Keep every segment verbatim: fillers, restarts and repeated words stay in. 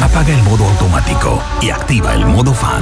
Apaga el modo automático y activa el modo fan.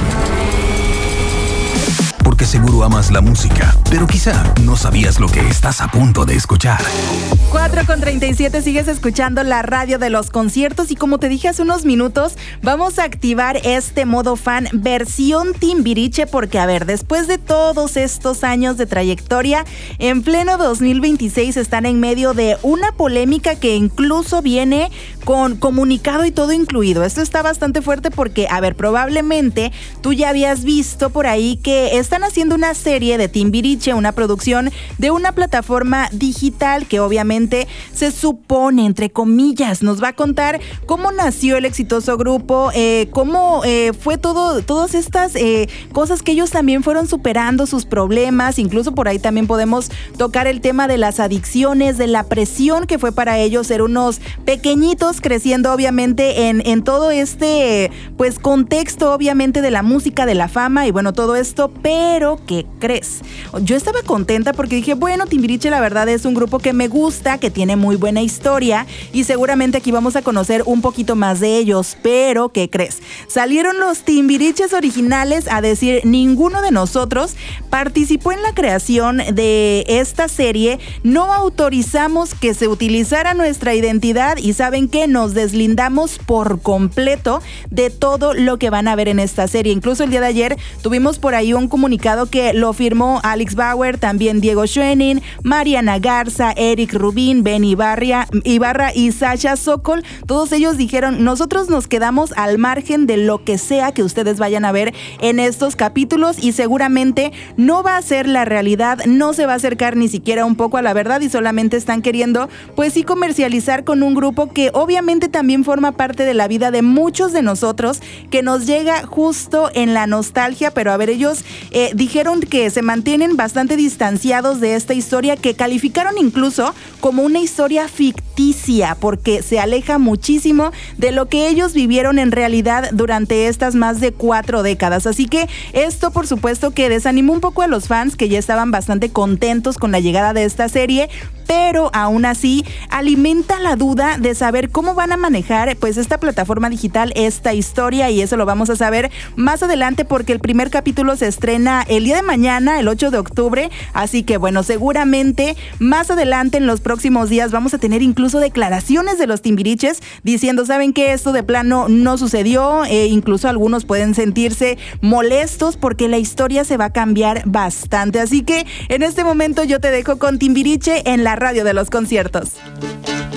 Porque seguro amas la música, pero quizá no sabías lo que estás a punto de escuchar. cuatro con treinta y siete, sigues escuchando la radio de los conciertos y como te dije hace unos minutos, vamos a activar este modo fan versión Timbiriche porque, a ver, después de todos estos años de trayectoria, en pleno dos mil veintiséis están en medio de una polémica que incluso viene con comunicado y todo incluido. Esto está bastante fuerte porque, a ver, probablemente tú ya habías visto por ahí que están haciendo una serie de Timbiriche, una producción de una plataforma digital que obviamente se supone, entre comillas, nos va a contar cómo nació el exitoso grupo, eh, cómo eh, fue todo, todas estas eh, cosas que ellos también fueron superando, sus problemas, incluso por ahí también podemos tocar el tema de las adicciones, de la presión que fue para ellos ser unos pequeñitos creciendo obviamente en, en todo este pues contexto obviamente de la música, de la fama y bueno, todo esto, pero ¿qué crees? Yo estaba contenta porque dije, bueno, Timbiriche la verdad es un grupo que me gusta, que tiene muy buena historia y seguramente aquí vamos a conocer un poquito más de ellos, pero ¿qué crees? Salieron los Timbiriches originales a decir, ninguno de nosotros participó en la creación de esta serie, no autorizamos que se utilizara nuestra identidad y ¿saben qué? Nos deslindamos por completo de todo lo que van a ver en esta serie. Incluso el día de ayer tuvimos por ahí un comunicado que lo firmó Alex Bauer, también Diego Schwenning, Mariana Garza, Eric Rubin, Ben Ibarra, Ibarra y Sasha Sokol. Todos ellos dijeron, nosotros nos quedamos al margen de lo que sea que ustedes vayan a ver en estos capítulos y seguramente no va a ser la realidad, no se va a acercar ni siquiera un poco a la verdad y solamente están queriendo pues sí comercializar con un grupo que obviamente también forma parte de la vida de muchos de nosotros, que nos llega justo en la nostalgia, pero a ver, ellos eh, dijeron que se mantienen bastante distanciados de esta historia que calificaron incluso como una historia ficticia porque se aleja muchísimo de lo que ellos vivieron en realidad durante estas más de cuatro décadas. Así que esto por supuesto que desanimó un poco a los fans que ya estaban bastante contentos con la llegada de esta serie, pero aún así alimenta la duda de saber cómo van a manejar pues esta plataforma digital, esta historia, y eso lo vamos a saber más adelante porque el primer capítulo se estrena el día de mañana, el ocho de octubre, así que bueno, seguramente más adelante en los próximos días vamos a tener incluso declaraciones de los Timbiriches diciendo, ¿saben qué? Esto de plano no sucedió, e incluso algunos pueden sentirse molestos porque la historia se va a cambiar bastante, así que en este momento yo te dejo con Timbiriche en la radio de los conciertos.